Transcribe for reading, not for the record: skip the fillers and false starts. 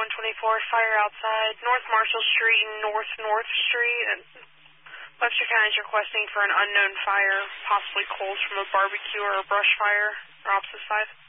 124, fire outside North Marshall Street and North North Street. And Webster County is requesting for an unknown fire, possibly coals from a barbecue or a brush fire, or opposite side.